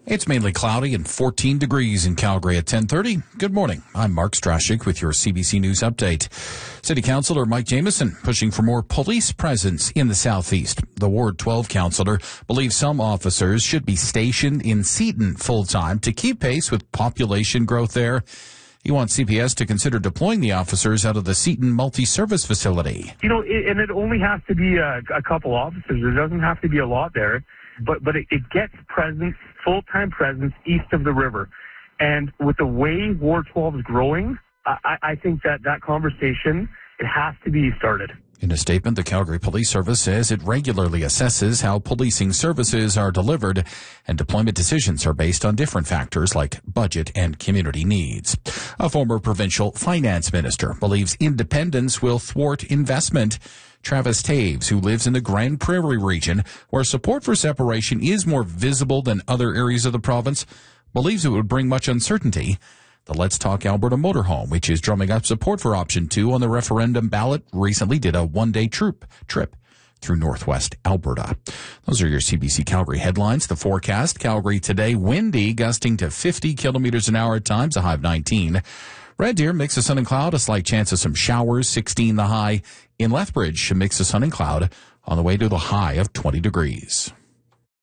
It's mainly cloudy and 14 degrees in Calgary at 10:30. Good morning. I'm Mark Strashik with your CBC News Update. City Councillor Mike Jamieson pushing for more police presence in the southeast. The Ward 12 councillor believes some officers should be stationed in Seaton full-time to keep pace with population growth there. He wants CPS to consider deploying the officers out of the Seaton multi-service facility. And it only has to be a couple officers. There doesn't have to be a lot there. But it gets presence, full-time presence east of the river. And with the way Ward 12 is growing, I think that conversation, it has to be started. In a statement, the Calgary Police Service says it regularly assesses how policing services are delivered, and deployment decisions are based on different factors like budget and community needs. A former provincial finance minister believes independence will thwart investment. Travis Taves, who lives in the Grand Prairie region, where support for separation is more visible than other areas of the province, believes it would bring much uncertainty. The Let's Talk Alberta motorhome, which is drumming up support for Option 2 on the referendum ballot, recently did a one-day trip through northwest Alberta. Those are your CBC Calgary headlines. The forecast: Calgary today, windy, gusting to 50 kilometers an hour at times, a high of 19. Red Deer, mix of sun and cloud, a slight chance of some showers, 16 the high. In Lethbridge, a mix of sun and cloud on the way to the high of 20 degrees.